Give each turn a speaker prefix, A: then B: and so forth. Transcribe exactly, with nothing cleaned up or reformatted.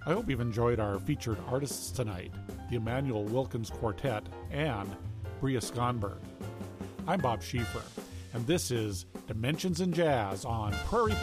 A: I hope you've enjoyed our featured artists tonight, the Emmanuel Wilkins Quartet and Bria Skonberg. I'm Bob Schieffer, and this is Dimensions in Jazz on Prairie